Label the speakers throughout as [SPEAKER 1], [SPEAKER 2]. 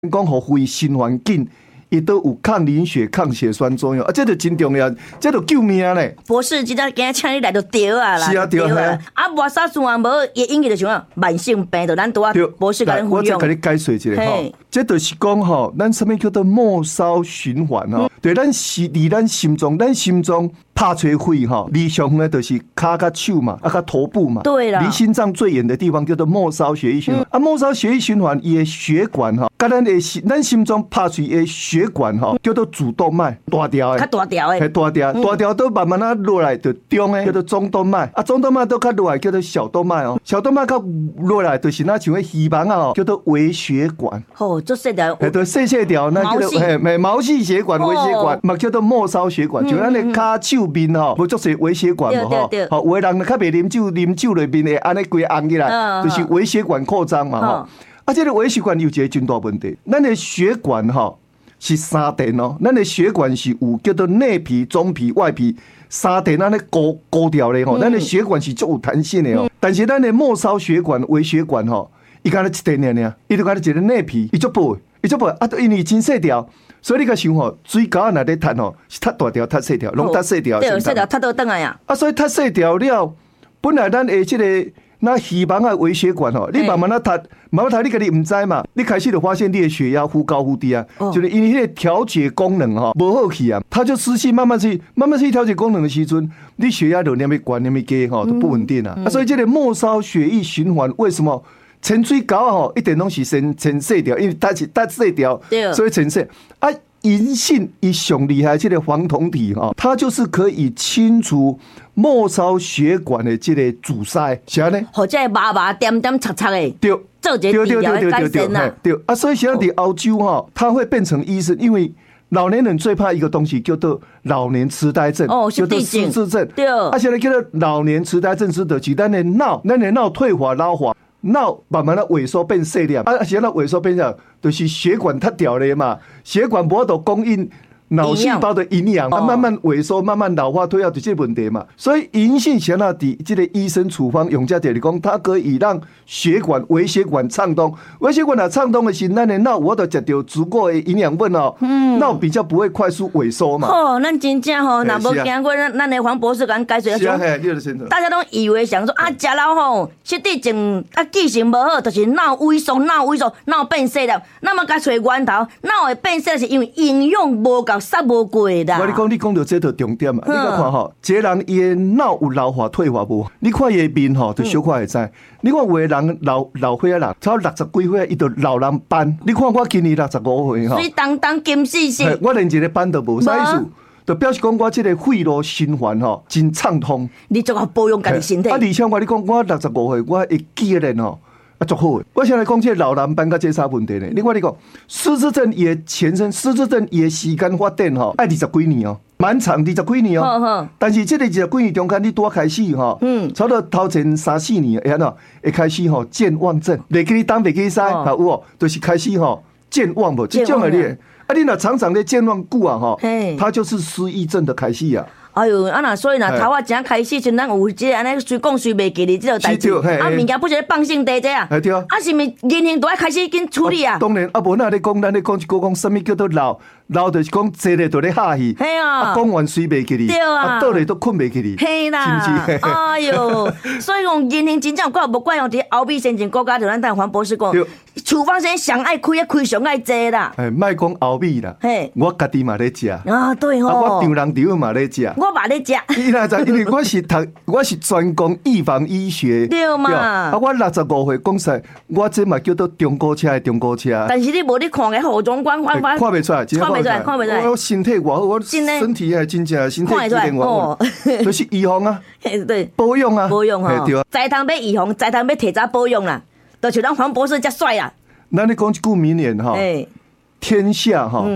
[SPEAKER 1] 讲互肺循环紧。伊都有抗凝血、抗血栓作用，这就真重要，这就救命咧。
[SPEAKER 2] 博士，今天请你来就对啊啦，
[SPEAKER 1] 是啊，对啊。
[SPEAKER 2] 抹杀循环无，伊引起就像慢性病，就咱拄啊博士甲咱分享。
[SPEAKER 1] 我再甲你解说一下吼，这就是讲吼，咱什么叫做末梢循环吼？对，咱心脏拍吹肺吼，离上呢就是骹甲手嘛，甲头部嘛。
[SPEAKER 2] 对啦。
[SPEAKER 1] 离心脏最远的地方叫做末梢血液循环。末梢血液循环伊的血管吼，甲咱心脏拍吹的血管吼，叫做主动脉，大条的。
[SPEAKER 2] 较大条的。
[SPEAKER 1] 大条都慢慢落来，就中的叫做中动脉。中动脉都较落来叫做小动脉哦。小动脉较落来就是那像希望啊，叫做微血管。
[SPEAKER 2] 做细条。
[SPEAKER 1] 对，细条那叫做毛细血管、微血管，嘛叫做末梢血管。就咱的骹手面吼，无足是微血管嘛吼。有的人较袂啉酒里面会安尼规红起来，就是微血管扩张嘛吼。这个微血管有一个真大问题，咱的血管吼是三层哦，咱的血管是有叫做内皮、中皮、外皮三层安尼勾掉的吼，咱的血管是足有弹性的哦。但是咱的末梢血管、微血管吼，伊敢若一层尔，伊就敢若一个内皮，伊足薄，因为真细条。所以你甲想吼，水沟若咧塌吼，是塌大条、塌细条，拢塌细条。
[SPEAKER 2] 对，细条塌倒转来呀。
[SPEAKER 1] 所以塌细条了，本来咱的这个那希望啊微血管吼，你慢慢塌，你家己唔知嘛，你开始就发现你的血压忽高忽低啊，就是因为迄个调节功能吼无好去啊，它就失去慢慢去调节功能的时阵，你血压就那么高那么低吼，都不稳定啊。所以这个末梢血液循环为什么？潜水沟吼，一定拢是先细条，因为它是搭细条，所以潜细啊。银杏伊上厉害，这个黄酮体哈，它就是可以清除末梢血管的这个阻塞，是安尼。
[SPEAKER 2] 或者麻麻点点擦擦的，
[SPEAKER 1] 对，
[SPEAKER 2] 做一个治疗的改善呐。
[SPEAKER 1] 对啊，所以现在在澳洲哈，他会变成医生，因为老年人最怕一个东西叫做老年痴呆症，叫做失智症。
[SPEAKER 2] 对，
[SPEAKER 1] 现在叫做老年痴呆症是就是咱的脑退化老化。脑慢慢的萎缩变细粒，现在萎缩变小，就是血管塌掉了嘛，血管无法供应脑细胞的营养，它慢慢萎缩，慢慢老化退化，就这问题嘛。所以银杏香那底这个医生处方用在这里讲，它可以让微血管畅通，微血管啊畅通的是，咱的脑我都吃到足够的营养分哦，脑比较不会快速萎缩嘛。
[SPEAKER 2] 咱真正那无经过咱的黄博士甲咱解释，大家都以为想说食老吼，实际上记性无好，就是脑萎缩，脑变细了，那么甲找源头，脑会变细是因为营养无够。杀无过啦！
[SPEAKER 1] 我你讲到这个重点啊！你看吼，一个人伊的脑有老化退化无？你看伊的面吼，就小可会知。你看有的人老岁仔人，超60几岁，伊就老人斑。你看我今年65岁吼，
[SPEAKER 2] 水当金死死。
[SPEAKER 1] 我连一个斑都无，啥意思？就表示讲我这个肺路循环吼真畅通。
[SPEAKER 2] 你做好保养家己身体。
[SPEAKER 1] 而且我讲我65岁，我会记得吼。足好诶！我现在讲这老人斑甲这啥问题呢？另外你讲失智症也前身，失智症也时间发展吼，爱20几年哦，蛮长20几年哦。但是这个20几年中间，你多开始吼，差不多头前3、4年，会喏，会开始吼健忘症，袂记你当袂记使，有无？就是开始吼健忘无，这种诶你，你若常常咧健忘久啊吼，它就是失忆症的开始啊。
[SPEAKER 2] 哎呦，所以头仔正开始，像咱有即安尼随讲随袂记哩，即个代志，物件不是放性地这啊，是咪言行都要开始紧处理啊？
[SPEAKER 1] 当然，无咱咧讲，咱咧讲一个讲，什么叫做老就是讲坐咧就咧下去，
[SPEAKER 2] 系啊，
[SPEAKER 1] 讲完睡袂记哩，倒咧都困袂记哩，
[SPEAKER 2] 系啦，是不是？哎呦，所以讲言行真正怪无怪用伫后壁先前国家就咱等黄博士讲，处方先上爱开上爱济啦，
[SPEAKER 1] 莫讲后壁啦，我家己嘛咧食
[SPEAKER 2] 啊，对吼，
[SPEAKER 1] 我丈人丈嘛咧食。
[SPEAKER 2] 我嘛咧食，
[SPEAKER 1] 因为我是专攻预防医学，
[SPEAKER 2] 对嘛？
[SPEAKER 1] 我65岁，讲实，我这嘛叫做中古车的中古车。
[SPEAKER 2] 但是你无你看个护种管
[SPEAKER 1] 看袂出来，
[SPEAKER 2] 看袂出来。
[SPEAKER 1] 我身体偌好，我身体还真正身体机能偌好，就是预防啊，
[SPEAKER 2] 对，
[SPEAKER 1] 保养啊，
[SPEAKER 2] 对，在通要预防，在通要提早保养啦，就像咱黄博士遮帅啦。
[SPEAKER 1] 咱你讲一句名言哈，天下哈。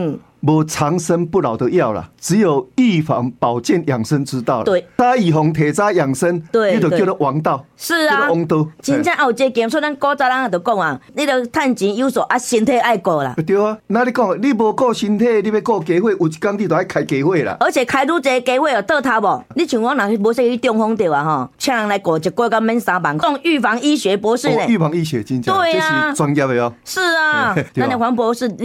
[SPEAKER 1] 无长生不老的药啦，只有预防、保健、养生之道啦。
[SPEAKER 2] 对，
[SPEAKER 1] 早预防，提早养生，
[SPEAKER 2] 对，
[SPEAKER 1] 你就叫做王道。
[SPEAKER 2] 是啊，
[SPEAKER 1] 王道。
[SPEAKER 2] 真正有这经，所以咱古早人就讲啊，你着趁钱有数啊，身体爱顾啦。
[SPEAKER 1] 对啊，那你讲，你无顾身体，你要顾家伙，有一天你就爱开家伙啦。
[SPEAKER 2] 而且开愈侪家伙哦，倒头无？你像我若是无说去中风着啊吼，请人来顾一个月免3万，讲预防医学博士呢。
[SPEAKER 1] 预防医学真正，这是专业的哦。
[SPEAKER 2] 是啊，咱的黄博士。